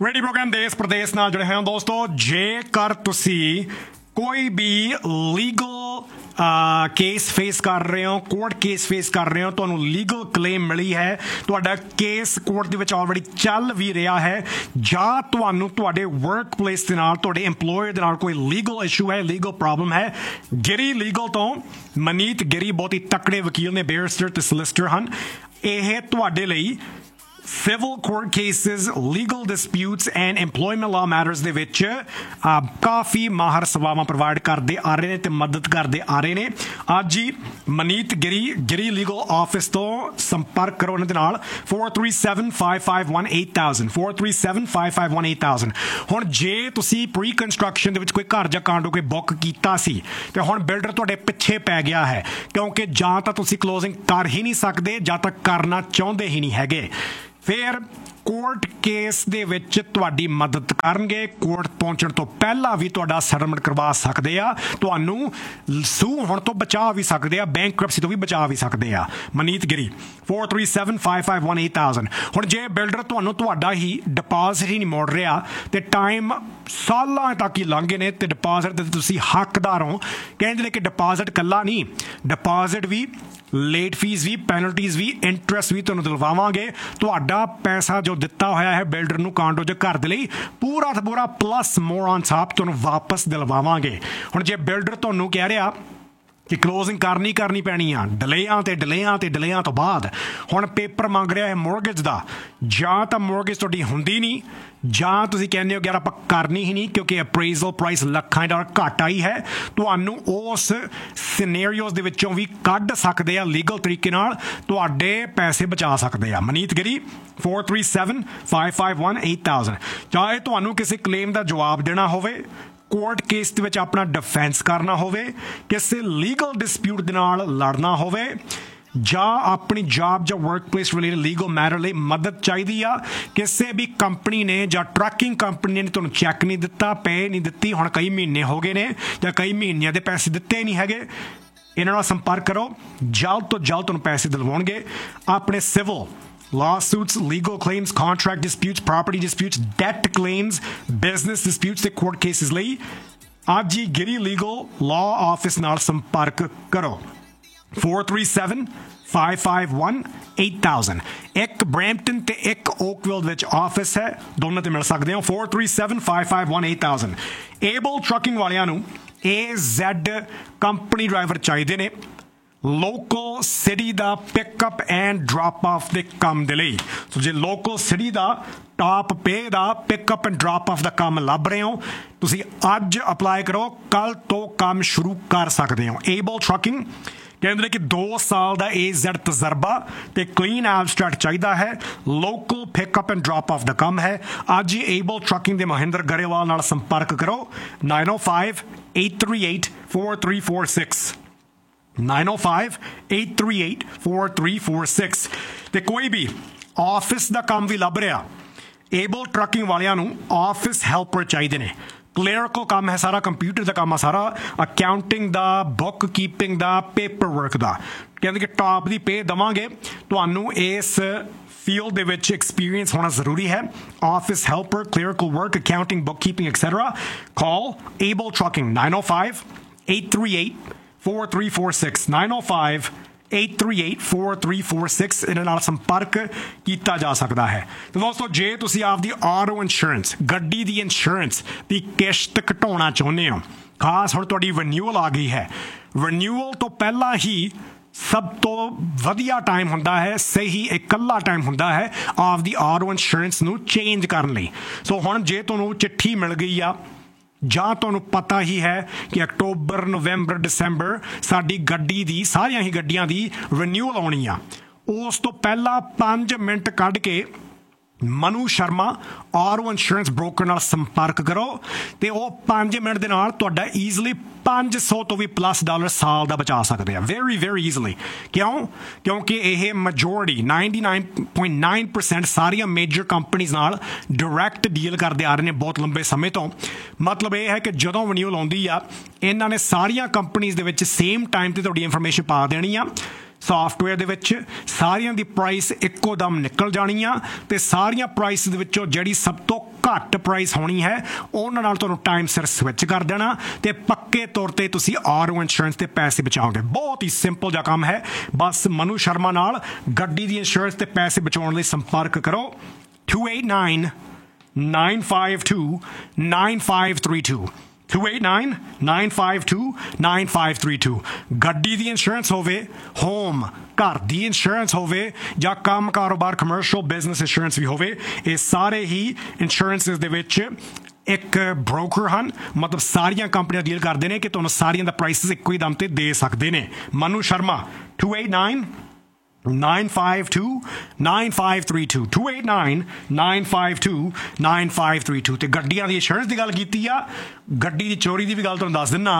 Radio programme देश प्रदेश नाल जुड़े हैं दोस्तों। जेकर तुसी कोई भी लीगल केस फेस कर रहे हो, कोर्ट केस फेस कर रहे हो, तुहानू लीगल क्लेम मिली है, तुहाडा केस कोर्ट दे विच ऑलरेडी चल भी रहा है, जां तुहानू तुहाडे वर्क प्लेस दे नाल तुहाडे एम्पलॉयर दे नाल कोई लीगल इशू है, लीगल प्रॉब्लम है, गिरी लीगल तो मनीत गिरी बहुत ही तकड़े वकील ने, बैरिस्टर ते सोलिसिटर हन। यह तुहाडे लई civil court cases, legal disputes and employment law matters ਦੇ ਵਿੱਚ ਕਾਫੀ ਮਾਹਰ ਸੇਵਾਵਾਂ ਪ੍ਰੋਵਾਈਡ ਕਰਦੇ ਆ ਰਹੇ ਨੇ ਤੇ ਮਦਦ ਕਰਦੇ ਆ ਰਹੇ ਨੇ। ਅੱਜ ਹੀ ਮਨੀਤ ਗਿਰੀ ਲੀਗਲ ਆਫਿਸ ਤੋਂ ਸੰਪਰਕ ਕਰੋ ਉਹਨਾਂ ਦੇ ਨਾਲ 4375518000 4375518000। ਹੁਣ ਜੇ ਤੁਸੀਂ ਪ੍ਰੀ ਕੰਸਟਰਕਸ਼ਨ ਦੇ ਵਿੱਚ ਕੋਈ ਘਰ ਜਾਂ ਕਾਂਡੋ ਕੋਈ ਬੁੱਕ ਕੀਤਾ ਸੀ ਤੇ ਹੁਣ ਬਿਲਡਰ ਤੁਹਾਡੇ ਪਿੱਛੇ ਪੈ ਗਿਆ ਹੈ, ਕਿਉਂਕਿ ਜਾਂ ਤਾਂ ਤੁਸੀਂ ਕਲੋਜ਼ਿੰਗ ਕਰ ਹੀ ਨਹੀਂ ਸਕਦੇ ਜਾਂ ਤਾਂ ਕਰਨਾ ਚਾਹੁੰਦੇ ਹੀ ਨਹੀਂ ਹੈਗੇ, ਫਿਰ ਕੋਰਟ ਕੇਸ ਦੇ ਵਿੱਚ ਤੁਹਾਡੀ ਮਦਦ ਕਰਨਗੇ। ਕੋਰਟ ਪਹੁੰਚਣ ਤੋਂ ਪਹਿਲਾਂ ਵੀ ਤੁਹਾਡਾ ਸੈਟਲਮੈਂਟ ਕਰਵਾ ਸਕਦੇ ਆ, ਤੁਹਾਨੂੰ ਸੂ ਹੋਣ ਤੋਂ ਬਚਾ ਵੀ ਸਕਦੇ ਆ, ਬੈਂਕਰਪਸੀ ਤੋਂ ਵੀ ਬਚਾ ਵੀ ਸਕਦੇ ਆ। ਮਨੀਤ ਗਿਰੀ 4375518000। ਹੁਣ ਜੇ ਬਿਲਡਰ ਤੁਹਾਨੂੰ ਤੁਹਾਡਾ ਹੀ ਡਿਪੋਜ਼ਿਟ ਹੀ ਨਹੀਂ ਮੋੜ ਰਿਹਾ ਤੇ ਟਾਈਮ ਸਾਲਾਂ ਤੱਕ ਹੀ ਲੰਘ ਗਏ ਨੇ ਤੇ ਡਿਪੋਜ਼ਿਟ ਦੇ ਤੁਸੀਂ ਹੱਕਦਾਰ ਹੋ, ਕਹਿੰਦੇ ਨੇ ਕਿ ਡਿਪੋਜ਼ਿਟ ਇਕੱਲਾ ਨਹੀਂ, ਡਿਪੋਜ਼ਿਟ ਵੀ, ਲੇਟ ਫੀਸ ਵੀ, ਪੈਨਲਟੀਜ਼ ਵੀ, ਇੰਟਰਸਟ ਵੀ ਤੁਹਾਨੂੰ ਦਿਲਵਾਵਾਂਗੇ। ਤੁਹਾਡਾ ਪੈਸਾ ਜੋ ਦਿੱਤਾ ਹੋਇਆ ਹੈ ਬਿਲਡਰ ਨੂੰ ਕਾਂਡੋ ਜਾਂ ਘਰ ਦੇ ਲਈ ਪੂਰਾ ਦਾ ਪੂਰਾ ਪਲੱਸ ਮੋਰ ਔਨ ਟਾਪ ਤੁਹਾਨੂੰ ਵਾਪਸ ਦਿਲਵਾਵਾਂਗੇ। ਹੁਣ ਜੇ ਬਿਲਡਰ ਤੁਹਾਨੂੰ ਕਹਿ ਰਿਹਾ ਕਿ ਕਲੋਜ਼ਿੰਗ ਕਰਨੀ ਪੈਣੀ ਆ, ਡਿਲੇਆਂ ਤੋਂ ਬਾਅਦ ਹੁਣ ਪੇਪਰ ਮੰਗ ਰਿਹਾ ਹੈ ਮੋਰਗੇਜ ਦਾ, ਜਾਂ ਤਾਂ ਮੋਰਗੇਜ ਤੁਹਾਡੀ ਹੁੰਦੀ ਨਹੀਂ, ਜਾਂ ਤੁਸੀਂ ਕਹਿੰਦੇ ਹੋ ਕਿ ਯਾਰ ਆਪਾਂ ਕਰਨੀ ਹੀ ਨਹੀਂ ਕਿਉਂਕਿ ਅਪਰੇਜ਼ਲ ਪ੍ਰਾਈਸ ਲੱਖਾਂ ਡਾਲਰ ਘੱਟ ਆਈ ਹੈ, ਤੁਹਾਨੂੰ ਉਸ ਸਿਨੈਰੀਓਜ਼ ਦੇ ਵਿੱਚੋਂ ਵੀ ਕੱਢ ਸਕਦੇ ਆ ਲੀਗਲ ਤਰੀਕੇ ਨਾਲ, ਤੁਹਾਡੇ ਪੈਸੇ ਬਚਾ ਸਕਦੇ ਆ। ਮਨੀਤ ਗਿਰੀ 4375518000। ਚਾਹੇ ਤੁਹਾਨੂੰ ਕਿਸੇ ਕਲੇਮ ਦਾ ਜਵਾਬ ਦੇਣਾ ਹੋਵੇ, ਕੋਰਟ ਕੇਸ ਦੇ ਵਿੱਚ ਆਪਣਾ ਡਿਫੈਂਸ ਕਰਨਾ ਹੋਵੇ, ਕਿਸੇ ਲੀਗਲ ਡਿਸਪਿਊਟ ਦੇ ਨਾਲ ਲੜਨਾ ਹੋਵੇ, ਜਾਂ ਆਪਣੀ ਜੌਬ ਜਾਂ work place related legal matter ਲਈ ਮਦਦ ਚਾਹੀਦੀ ਆ, ਕਿਸੇ ਵੀ ਕੰਪਨੀ ਨੇ ਜਾਂ ਟਰੱਕਿੰਗ ਕੰਪਨੀ ਨੇ ਤੁਹਾਨੂੰ ਚੈੱਕ ਨਹੀਂ ਦਿੱਤਾ, ਪੇ ਨਹੀਂ ਦਿੱਤੀ, ਹੁਣ ਕਈ ਮਹੀਨੇ ਹੋ ਗਏ ਨੇ ਜਾਂ ਕਈ ਮਹੀਨਿਆਂ ਦੇ ਪੈਸੇ ਦਿੱਤੇ ਨਹੀਂ ਹੈਗੇ, ਇਹਨਾਂ ਨਾਲ ਸੰਪਰਕ ਕਰੋ, ਜਲਦ ਤੋਂ ਜਲਦ ਤੁਹਾਨੂੰ ਪੈਸੇ ਦਿਲਵਾਉਣਗੇ। ਆਪਣੇ civil lawsuits, legal claims, contract disputes, property disputes, debt claims, business disputes ਤੇ court cases ਲਈ ਅੱਜ ਹੀ ਗਿਰੀ ਲੀਗਲ law office ਨਾਲ ਸੰਪਰਕ ਕਰੋ 4375518000। ਇੱਕ ਬਰੈਂਪਟਨ ਤੇ ਇੱਕ ਓਕਵਿਲ ਵਿੱਚ ਆਫਿਸ ਹੈ, ਦੋਨਾਂ ਤੇ ਮਿਲ ਸਕਦੇ ਹੋ 4375518000। ਏਬਲ ਟਰੱਕਿੰਗ ਵਾਲਿਆਂ ਨੂੰ AZ ਕੰਪਨੀ ਡਰਾਈਵਰ ਚਾਹੀਦੇ ਨੇ, local city the pickup and drop of ਦੇ ਕੰਮ ਦੇ ਲਈ। ਸੋ ਜੇ local city the top pay the pickup and drop of ਦਾ ਕੰਮ ਲੱਭ ਰਹੇ ਹੋ, ਤੁਸੀਂ ਅੱਜ ਅਪਲਾਈ ਕਰੋ, ਕੱਲ ਤੋਂ ਕੰਮ ਸ਼ੁਰੂ ਕਰ ਸਕਦੇ ਹੋ। ਏਬਲ ਟਰੱਕਿੰਗ ਕਹਿੰਦੇ ਨੇ ਕਿ 2 ਸਾਲ ਦਾ AZ ਤਜਰਬਾ ਤੇ ਕਲੀਨ ਐਬਸਟ੍ਰੈਕਟ ਚਾਹੀਦਾ ਹੈ, local pickup and drop of ਦਾ ਕੰਮ ਹੈ। ਅੱਜ ਹੀ ਏਬਲ ਟਰੱਕਿੰਗ ਦੇ ਮਹਿੰਦਰ ਗਰੇਵਾਲ ਨਾਲ ਸੰਪਰਕ ਕਰੋ 905-838-4346 905-838-4346। ਤੇ ਕੋਈ ਵੀ ਆਫਿਸ ਦਾ ਕੰਮ ਵੀ ਲੱਭ ਰਿਹਾ, ਏਬਲ ਟਰੱਕਿੰਗ ਵਾਲਿਆਂ ਨੂੰ ਆਫਿਸ ਹੈਲਪਰ ਚਾਹੀਦੇ ਨੇ, ਕਲੈਰੀਕਲ ਕੰਮ ਹੈ ਸਾਰਾ, ਕੰਪਿਊਟਰ ਦਾ ਕੰਮ ਆ ਸਾਰਾ, ਅਕਾਊਂਟਿੰਗ ਦਾ, ਬੁੱਕ ਕੀਪਿੰਗ ਦਾ, ਪੇਪਰ ਵਰਕ ਦਾ। ਕਹਿੰਦੇ ਕਿ ਟਾਪ ਦੀ ਪੇ ਦੇਵਾਂਗੇ, ਤੁਹਾਨੂੰ ਇਸ ਫੀਲਡ ਦੇ ਵਿੱਚ ਐਕਸਪੀਰੀਅੰਸ ਹੋਣਾ ਜ਼ਰੂਰੀ ਹੈ। Office helper, clerical work, accounting, book keeping etcetera. ਕਾਲ ਏਬਲ ਟਰੱਕਿੰਗ 905-838-4346 905-838-4346। ਇਹਨਾਂ ਨਾਲ ਸੰਪਰਕ ਕੀਤਾ ਜਾ ਸਕਦਾ ਹੈ। ਤੇ ਦੋਸਤੋ, ਜੇ ਤੁਸੀਂ ਆਪਦੀ ਆਟੋ ਇੰਸ਼ੋਰੈਂਸ, ਗੱਡੀ ਦੀ ਇੰਸ਼ੋਰੈਂਸ ਦੀ ਕਿਸ਼ਤ ਘਟਾਉਣਾ ਚਾਹੁੰਦੇ ਹੋ, ਖਾਸ ਹੁਣ ਤੁਹਾਡੀ ਰਿਨਿਊਅਲ ਆ ਗਈ ਹੈ, ਰਿਨਿਊਅਲ ਤੋਂ ਪਹਿਲਾਂ ਹੀ ਸਭ ਤੋਂ ਵਧੀਆ ਟਾਈਮ ਹੁੰਦਾ ਹੈ, ਸਹੀ ਇਕੱਲਾ ਟਾਈਮ ਹੁੰਦਾ ਹੈ ਆਪਦੀ ਆਟੋ ਇੰਸ਼ੋਰੈਂਸ ਨੂੰ ਚੇਂਜ ਕਰਨ ਲਈ। ਸੋ ਹੁਣ ਜੇ ਤੁਹਾਨੂੰ ਚਿੱਠੀ ਮਿਲ ਗਈ ਆ, ਜਾਂ ਤੁਹਾਨੂੰ ਪਤਾ ਹੀ ਹੈ ਕਿ ਅਕਤੂਬਰ, ਨਵੰਬਰ, ਦਸੰਬਰ ਸਾਡੀ ਗੱਡੀ ਦੀ, ਸਾਰੀਆਂ ਹੀ ਗੱਡੀਆਂ ਦੀ ਰਿਨਿਊਅਲ ਆਉਣੀ ਆ, ਉਸ ਤੋਂ ਪਹਿਲਾਂ 5 ਮਿੰਟ ਕੱਢ ਕੇ Manu Sharma auto insurance broker ਨਾਲ ਸੰਪਰਕ ਕਰੋ ਤੇ ਉਹ 5 ਮਿੰਟ ਦੇ ਨਾਲ ਤੁਹਾਡਾ ਈਜ਼ਲੀ 500 ਤੋਂ ਵੀ ਪਲੱਸ ਡਾਲਰ ਸਾਲ ਦਾ ਬਚਾ ਸਕਦੇ ਆ, ਵੈਰੀ ਈਜ਼ਲੀ। ਕਿਉਂਕਿ ਇਹ ਮੈਜੋਰਿਟੀ 99.9% ਸਾਰੀਆਂ ਮੇਜਰ ਕੰਪਨੀਜ਼ ਨਾਲ ਡਾਇਰੈਕਟ ਡੀਲ ਕਰਦੇ ਆ ਰਹੇ ਨੇ ਬਹੁਤ ਲੰਬੇ ਸਮੇਂ ਤੋਂ। ਮਤਲਬ ਇਹ ਹੈ ਕਿ ਜਦੋਂ ਰਿਨਿਊਅਲ ਆਉਂਦੀ ਆ, ਇਹਨਾਂ ਨੇ ਸਾਰੀਆਂ ਕੰਪਨੀਜ਼ ਦੇ ਵਿੱਚ ਸੇਮ ਟਾਈਮ ਤੇ ਤੁਹਾਡੀ ਇਨਫੋਰਮੇਸ਼ਨ ਪਾ ਦੇਣੀ ਆ, ਸੌਫਟਵੇਅਰ ਦੇ ਵਿੱਚ ਸਾਰੀਆਂ ਦੀ ਪ੍ਰਾਈਸ ਇੱਕੋ ਦਮ ਨਿਕਲ ਜਾਣੀ ਆ ਤੇ ਸਾਰੀਆਂ ਪ੍ਰਾਈਸ ਦੇ ਵਿੱਚੋਂ ਜਿਹੜੀ ਸਭ ਤੋਂ ਘੱਟ ਪ੍ਰਾਈਸ ਹੋਣੀ ਹੈ ਉਹਨਾਂ ਨਾਲ ਤੁਹਾਨੂੰ ਟਾਈਮ ਸਿਰ ਸਵਿਚ ਕਰ ਦੇਣਾ ਤੇ ਪੱਕੇ ਤੌਰ ਤੇ ਤੁਸੀਂ ਆਰਓ ਇੰਸ਼ੋਰੈਂਸ ਤੇ ਪੈਸੇ ਬਚਾਓਗੇ। ਬਹੁਤ ਹੀ ਸਿੰਪਲ ਜਿਹਾ ਕੰਮ ਹੈ। ਬਸ ਮਨੂ ਸ਼ਰਮਾ ਨਾਲ ਗੱਡੀ ਦੀ ਇੰਸ਼ੋਰੈਂਸ ਤੇ ਪੈਸੇ ਬਚਾਉਣ ਲਈ ਸੰਪਰਕ ਕਰੋ 289-952-9532 289-952-9532। ਗੱਡੀ ਦੀ ਇੰਸ਼ੋਰੈਂਸ ਹੋਵੇ, ਹੋਮ ਘਰ ਦੀ ਇੰਸ਼ੋਰੈਂਸ ਹੋਵੇ ਜਾਂ ਕੰਮ ਕਾਰੋਬਾਰ ਕਮਰਸ਼ੀਅਲ ਬਿਜ਼ਨਸ ਇੰਸ਼ੋਰੈਂਸ ਵੀ ਹੋਵੇ, ਇਹ ਸਾਰੇ ਹੀ ਇੰਸ਼ੋਰੈਂਸਿਸ ਦੇ ਵਿੱਚ ਇੱਕ ਬ੍ਰੋਕਰ ਹਨ। ਮਤਲਬ ਸਾਰੀਆਂ ਕੰਪਨੀਆਂ ਡੀਲ ਕਰਦੇ ਨੇ ਕਿ ਤੁਹਾਨੂੰ ਸਾਰੀਆਂ ਦਾ ਪ੍ਰਾਈਸਿਸ ਇੱਕੋ ਹੀ ਦਮ ਤੇ ਦੇ ਸਕਦੇ ਨੇ। ਮਨੂ ਸ਼ਰਮਾ 289-952-9532 289-952-9532। ਤੇ ਗੱਡੀਆਂ ਦੀ ਇੰਸ਼ੋਰੈਂਸ ਦੀ ਗੱਲ ਕੀਤੀ ਆ, ਗੱਡੀ ਦੀ ਚੋਰੀ ਦੀ ਵੀ ਗੱਲ ਤੁਹਾਨੂੰ ਦੱਸ ਦਿੰਦਾ।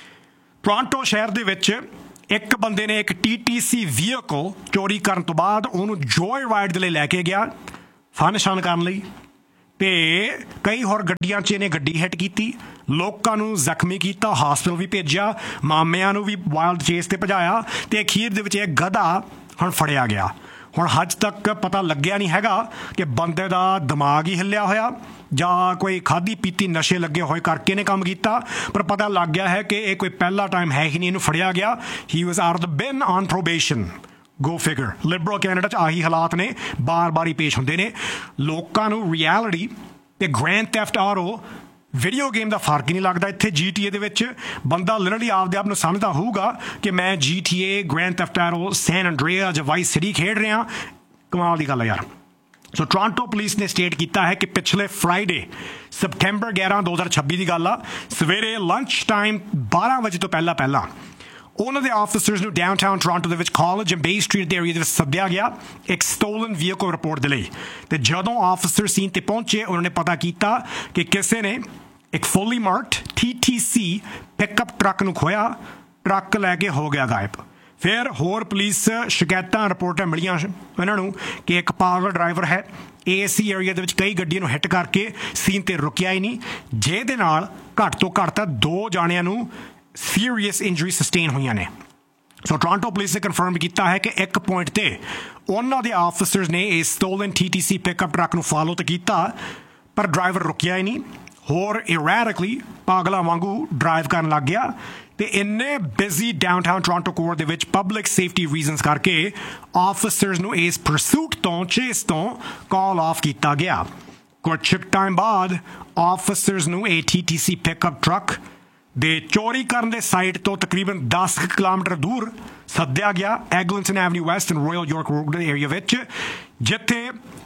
ਟੋਰਾਂਟੋ ਸ਼ਹਿਰ ਦੇ ਵਿੱਚ ਇੱਕ ਬੰਦੇ ਨੇ ਇੱਕ TTC ਵਹੀਕਲ ਚੋਰੀ ਕਰਨ ਤੋਂ ਬਾਅਦ ਉਹਨੂੰ ਜੋਏ ਰਾਈਡ ਦੇ ਲਈ ਲੈ ਕੇ ਗਿਆ ਫਨ ਸ਼ਨ ਕਰਨ ਲਈ, ਤੇ ਕਈ ਹੋਰ ਗੱਡੀਆਂ 'ਚ ਇਹਨੇ ਗੱਡੀ ਹਿੱਟ ਕੀਤੀ, ਲੋਕਾਂ ਨੂੰ ਜ਼ਖਮੀ ਕੀਤਾ, ਹਸਪਤਾਲ ਵੀ ਭੇਜਿਆ, ਮਾਮਿਆਂ ਨੂੰ ਵੀ ਵਾਈਲਡ ਚੇਸ ਤੇ ਭਜਾਇਆ ਤੇ ਅਖੀਰ ਦੇ ਵਿੱਚ ਇਹ ਗਧਾ ਹੁਣ ਫੜਿਆ ਗਿਆ। ਹੁਣ ਅੱਜ ਤੱਕ ਪਤਾ ਲੱਗਿਆ ਨਹੀਂ ਹੈਗਾ ਕਿ ਬੰਦੇ ਦਾ ਦਿਮਾਗ ਹੀ ਹਿੱਲਿਆ ਹੋਇਆ ਜਾਂ ਕੋਈ ਖਾਧੀ ਪੀਤੀ ਨਸ਼ੇ ਲੱਗੇ ਹੋਏ ਕਰਕੇ ਨੇ ਕੰਮ ਕੀਤਾ, ਪਰ ਪਤਾ ਲੱਗ ਗਿਆ ਹੈ ਕਿ ਇਹ ਕੋਈ ਪਹਿਲਾ ਟਾਈਮ ਹੈ ਹੀ ਨਹੀਂ ਇਹਨੂੰ ਫੜਿਆ ਗਿਆ। ਹੀ ਵਾਜ਼ ਆਊਟ ਆਫ ਦ ਬਿਨ on probation. Go figure. Liberal Canada 'ਚ ਆਹੀ ਹਾਲਾਤ ਨੇ, ਬਾਰ-ਬਾਰ ਹੀ ਪੇਸ਼ ਹੁੰਦੇ ਨੇ। ਲੋਕਾਂ ਨੂੰ ਰਿਐਲਿਟੀ ਤੇ grand theft auto video game ਦਾ ਫਰਕ ਹੀ ਨਹੀਂ ਲੱਗਦਾ। ਇੱਥੇ GTA ਦੇ ਵਿੱਚ ਬੰਦਾ ਲਿਟਰਲੀ ਆਪਦੇ ਆਪ ਨੂੰ ਸਮਝਦਾ ਹੋਊਗਾ ਕਿ ਮੈਂ GTA, ਗ੍ਰੈਂਡ ਥੈਫਟ ਆਟੋ, ਸੈਨ ਐਂਡਰੀਆ ਜਾਂ ਵਾਈਸ ਸਿਟੀ ਖੇਡ ਰਿਹਾ। ਕਮਾਲ ਦੀ ਗੱਲ ਹੈ ਯਾਰ। ਸੋ ਟੋਰਾਂਟੋ ਪੁਲਿਸ ਨੇ ਸਟੇਟ ਕੀਤਾ ਹੈ ਕਿ ਪਿਛਲੇ ਫਰਾਈਡੇ ਸਪਟੈਂਬਰ 11, 2026 ਦੀ ਗੱਲ ਆ, ਸਵੇਰੇ ਲੰਚ ਟਾਈਮ 12 ਵਜੇ ਤੋਂ ਪਹਿਲਾਂ ਉਹਨਾਂ ਦੇ ਆਫਿਸਰਸ ਨੂੰ ਡਾਊਨਟਾਊਨ ਟੋਰਾਂਟੋ ਦੇ ਵਿੱਚ ਕਾਲਜ ਐਂਡ ਬੇ ਸਟਰੀਟ ਦੇ ਏਰੀਆ ਦੇ ਵਿੱਚ ਸੱਦਿਆ ਗਿਆ ਇੱਕ ਸਟੋਲਨ ਵਹੀਕਲ ਰਿਪੋਰਟ ਦੇ ਲਈ। ਤੇ ਜਦੋਂ ਆਫਿਸਰ ਸੀਨ ਤੇ ਪਹੁੰਚੇ ਉਹਨਾਂ ਨੇ ਪਤਾ ਕੀਤਾ ਕਿ ਕਿਸੇ ਨੇ ਇੱਕ ਫੁੱਲੀ ਮਾਰਕਡ TTC ਪਿਕਅਪ ਟਰੱਕ ਨੂੰ ਖੋਇਆ, ਟਰੱਕ ਲੈ ਕੇ ਹੋ ਗਿਆ ਗਾਇਬ। ਫਿਰ ਹੋਰ ਪੁਲਿਸ ਸ਼ਿਕਾਇਤਾਂ ਰਿਪੋਰਟਾਂ ਮਿਲੀਆਂ ਇਹਨਾਂ ਨੂੰ ਕਿ ਇੱਕ ਪਾਗਲ ਡਰਾਈਵਰ ਹੈ, AC ਏਰੀਆ ਦੇ ਵਿੱਚ ਕਈ ਗੱਡੀਆਂ ਨੂੰ ਹਿੱਟ ਕਰਕੇ ਸੀਨ ਤੇ ਰੁਕਿਆ ਹੀ ਨਹੀਂ, ਜਿਹਦੇ ਨਾਲ ਘੱਟ ਤੋਂ ਘੱਟ ਤਾਂ 2 ਜਾਣਿਆਂ ਨੂੰ ਸੀਰੀਅਸ ਇੰਜਰੀ ਸਸਟੇਨ ਹੋਈਆਂ ਨੇ। ਸੋ ਟੋਰਾਂਟੋ ਪੁਲਿਸ ਨੇ ਕਨਫਰਮ ਕੀਤਾ ਹੈ ਕਿ ਇੱਕ ਪੁਆਇੰਟ ਤੇ ਉਹਨਾਂ ਦੇ ਆਫਿਸਰਸ ਨੇ ਇਹ ਸਟੋਲਨ TTC ਪਿਕਅਪ ਟਰੱਕ ਨੂੰ ਫਾਲੋ ਤਾਂ ਕੀਤਾ, ਪਰ ਡਰਾਈਵਰ ਰੁਕਿਆ ਹੀ ਨਹੀਂ, ਹੋਰ ਇਰੈਡਿਕਲੀ ਪਾਗਲਾਂ ਵਾਂਗੂ ਡਰਾਈਵ ਕਰਨ ਲੱਗ ਗਿਆ। ਤੇ ਇੰਨੇ ਬਿਜ਼ੀ ਡਾਊਨਟਾਊਨ ਟੋਰਾਂਟੋ ਕੋਰ ਦੇ ਵਿੱਚ ਪਬਲਿਕ ਸੇਫਟੀ ਰੀਜ਼ਨਸ ਕਰਕੇ ਆਫਿਸਰਸ ਨੂੰ ਇਸ ਪਰਸੂਟ ਤੋਂ, ਚੇਸ ਤੋਂ ਕਾਲ ਆਫ ਕੀਤਾ ਗਿਆ। ਕੁਝ ਟਾਈਮ ਬਾਅਦ ਆਫਿਸਰਸ ਨੂੰ ਇਹ TTC ਪਿਕਅਪ ਟਰੱਕ ਦੇ ਚੋਰੀ ਕਰਨ ਦੇ ਸਾਈਟ ਤੋਂ ਤਕਰੀਬਨ 10 ਕਿਲੋਮੀਟਰ ਦੂਰ ਸੱਦਿਆ ਗਿਆ, ਐਗਲਿੰਟਨ avenue West and royal York road ਦੇ ਏਰੀਆ ਵਿੱਚ, ਜਿੱਥੇ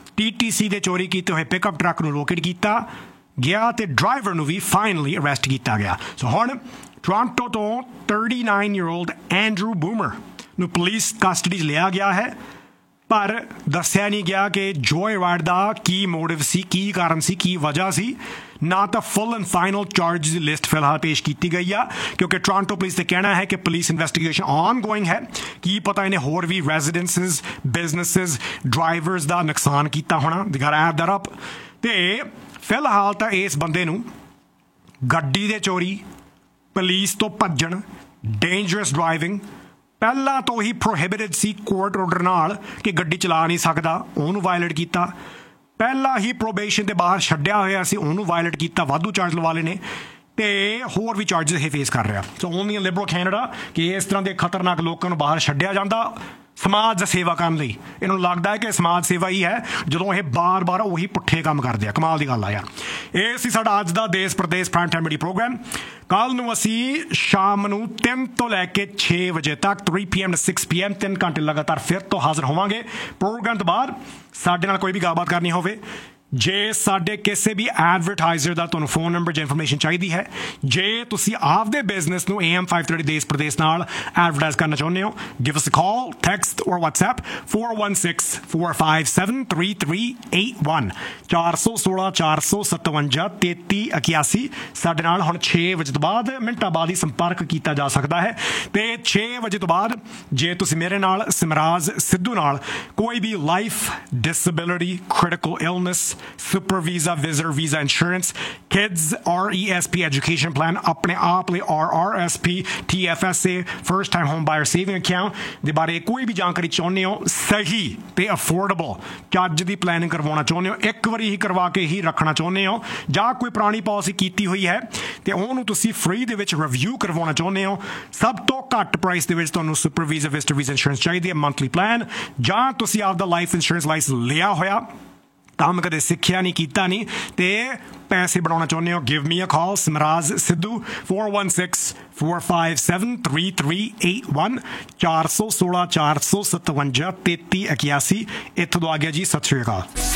TTC ਦੇ ਚੋਰੀ ਕੀਤੇ ਹੋਏ ਪਿਕਅਪ ਟਰੱਕ ਨੂੰ ਲੋਕੇਟ ਕੀਤਾ ਗਿਆ ਤੇ ਡਰਾਈਵਰ ਨੂੰ ਵੀ ਫਾਈਨਲੀ ਅਰੈਸਟ ਕੀਤਾ ਗਿਆ। ਸੋ ਹੁਣ ਟੋਰਾਂਟੋ ਤੋਂ 39-year-old ਐਂਡਰੂ ਬੂਮਰ ਨੂੰ ਪੁਲਿਸ ਕਸਟਡੀ 'ਚ ਲਿਆ ਗਿਆ ਹੈ, ਪਰ ਦੱਸਿਆ ਨਹੀਂ ਗਿਆ ਕਿ ਜੋਏ ਰਾਈਡ ਦਾ ਕੀ ਮੋਟਿਵ ਸੀ, ਕੀ ਕਾਰਨ ਸੀ, ਕੀ ਵਜ੍ਹਾ ਸੀ। ਨਾ ਤਾਂ full and final charge the list ਫਿਲਹਾਲ ਪੇਸ਼ ਕੀਤੀ ਗਈ ਆ, ਕਿਉਂਕਿ ਟੋਰਾਂਟੋ ਪੁਲਿਸ ਦਾ ਕਹਿਣਾ ਹੈ ਕਿ ਪੁਲਿਸ ਇਨਵੈਸਟੀਗੇਸ਼ਨ ਆਨ ਗੋਇੰਗ ਹੈ। ਕੀ ਪਤਾ ਇਹਨੇ ਹੋਰ ਵੀ ਰੈਜ਼ੀਡੈਂਸਿਸ, ਬਿਜ਼ਨਸਿਸ, ਡਰਾਈਵਰਸ ਦਾ ਨੁਕਸਾਨ ਕੀਤਾ ਹੋਣਾ। ਦੇ ਗਾਟ ਐਡ ਦੈਟ ਅਪ। ਤੇ ਫਿਲਹਾਲ ਤਾਂ ਇਸ ਬੰਦੇ ਨੂੰ ਗੱਡੀ ਦੇ ਚੋਰੀ, ਪੁਲਿਸ ਤੋਂ ਭੱਜਣ, ਡੇਂਜਰਸ ਡਰਾਈਵਿੰਗ ਪਹਿਲਾਂ ਤੋਂ ਹੀ ਪ੍ਰੋਹਿਬਿਟਡ ਸੀ ਕੋਰਟ ਆਰਡਰ ਨਾਲ ਕਿ ਗੱਡੀ ਚਲਾ ਨਹੀਂ ਸਕਦਾ, ਉਹਨੂੰ ਵਾਇਲੇਟ ਕੀਤਾ। ਪਹਿਲਾਂ ਹੀ ਪ੍ਰੋਬੇਸ਼ਨ ਦੇ ਬਾਹਰ ਛੱਡਿਆ ਹੋਇਆ ਸੀ, ਉਹਨੂੰ ਵਾਇਲੇਟ ਕੀਤਾ, ਵਾਧੂ ਚਾਰਜ ਲਵਾ ਲਏ ਨੇ ਤੇ ਹੋਰ ਵੀ ਚਾਰਜਸ ਇਹ ਫੇਸ ਕਰ ਰਿਹਾ। ਸੋ ਓਨਲੀ ਇਨ ਲਿਬਰਲ ਕੈਨੇਡਾ ਕਿ ਇਸ ਤਰ੍ਹਾਂ ਦੇ ਖਤਰਨਾਕ ਲੋਕਾਂ ਨੂੰ ਬਾਹਰ ਛੱਡਿਆ ਜਾਂਦਾ ਸਮਾਜ ਦੀ ਸੇਵਾ ਕਰਨ ਲਈ। ਇਹਨੂੰ ਲੱਗਦਾ ਹੈ ਕਿ ਸਮਾਜ ਸੇਵਾ ਹੀ ਹੈ ਜਦੋਂ ਇਹ ਬਾਰ-ਬਾਰ ਉਹੀ ਪੁੱਠੇ ਕੰਮ ਕਰਦੇ ਆ। ਕਮਾਲ ਦੀ ਗੱਲ ਆ ਯਾਰ। ਇਹ ਸੀ ਸਾਡਾ ਅੱਜ ਦਾ ਦੇਸ਼ Pradesh prime time media programme. ਕੱਲ ਨੂੰ ਅਸੀਂ ਸ਼ਾਮ ਨੂੰ 3 ਤੋਂ ਲੈ ਕੇ 6 ਵਜੇ ਤੱਕ 3 PM to 6 PM 3 ਘੰਟੇ ਲਗਾਤਾਰ ਫਿਰ ਤੋਂ ਹਾਜ਼ਰ ਹੋਵਾਂਗੇ। ਪ੍ਰੋਗਰਾਮ ਤੋਂ ਬਾਅਦ ਸਾਡੇ ਨਾਲ ਕੋਈ ਵੀ ਗੱਲਬਾਤ ਕਰਨੀ ਹੋਵੇ, ਜੇ ਸਾਡੇ ਕਿਸੇ ਵੀ ਐਡਵਰਟਾਈਜ਼ਰ ਦਾ ਤੁਹਾਨੂੰ ਫੋਨ ਨੰਬਰ ਜਾਂ ਇਨਫੋਰਮੇਸ਼ਨ ਚਾਹੀਦੀ ਹੈ, ਜੇ ਤੁਸੀਂ ਆਪਦੇ ਬਿਜ਼ਨਸ ਨੂੰ AM 530 ਦੇਸ਼ ਪ੍ਰਦੇਸ਼ ਨਾਲ ਐਡਵਰਟਾਈਜ਼ ਕਰਨਾ ਚਾਹੁੰਦੇ ਹੋ, ਗਿਵ ਅਸ ਅ ਕਾਲ, ਟੈਕਸਟ ਔਰ WhatsApp 4164573381 416-457-3381। ਸਾਡੇ ਨਾਲ ਹੁਣ 6 ਵਜੇ ਤੋਂ ਬਾਅਦ ਮਿੰਟਾਂ ਬਾਅਦ ਹੀ ਸੰਪਰਕ ਕੀਤਾ ਜਾ ਸਕਦਾ ਹੈ। ਤੇ 6 ਵਜੇ ਤੋਂ ਬਾਅਦ ਜੇ ਤੁਸੀਂ ਮੇਰੇ ਨਾਲ ਸਿਮਰਾਜ ਸਿੱਧੂ ਨਾਲ ਕੋਈ ਵੀ life, disability, critical illness super visa visitor visa insurance kids RESP education plan अपने आप लिए RRSP TFSA first time home buyer saving account दे बारे कोई भी जानकारी चाਹੁੰਦੇ ਹੋ सही ਤੇ ਅਫੋਰਡੇਬਲ ਚੱਜ ਦੀ ਪਲੈਨਿੰਗ ਕਰਵਾਉਣਾ ਚਾਹੁੰਦੇ ਹੋ ਇੱਕ ਵਾਰੀ ਹੀ ਕਰਵਾ ਕੇ ਹੀ ਰੱਖਣਾ ਚਾਹੁੰਦੇ ਹੋ ਜਾਂ ਕੋਈ ਪੁਰਾਣੀ ਪਾਲਿਸੀ ਕੀਤੀ ਹੋਈ ਹੈ ਤੇ ਉਹਨੂੰ ਤੁਸੀਂ ਫ੍ਰੀ ਦੇ ਵਿੱਚ ਰਿਵਿਊ ਕਰਵਾਉਣਾ ਚਾਹੁੰਦੇ ਹੋ ਸਭ ਤੋਂ ਘੱਟ ਪ੍ਰਾਈਸ ਦੇ ਵਿੱਚ ਤੁਹਾਨੂੰ super visa visitor visa insurance ਚਾਹੀਦੀ ਹੈ ਮੰਥਲੀ ਪਲਾਨ ਜਾਂ ਤੁਸੀਂ ਆਪਦਾ ਲਾਈਫ ਇੰਸ਼ੋਰੈਂਸ ਲਾਇਸੈਂਸ ਲਿਆ ਹੋਇਆ ਕੰਮ ਕਦੇ ਸਿੱਖਿਆ ਨਹੀਂ ਕੀਤਾ ਨਹੀਂ ਤੇ ਪੈਸੇ ਬਣਾਉਣਾ ਚਾਹੁੰਦੇ ਹੋ ਗਿਵ ਮੀ ਅ ਕਾਲ ਸਮਰਾਜ ਸਿੱਧੂ 4164573381 416 457 3381 ਇੱਥੋਂ ਤੋਂ ਆ ਗਿਆ ਜੀ ਸਤਿ ਸ਼੍ਰੀ ਅਕਾਲ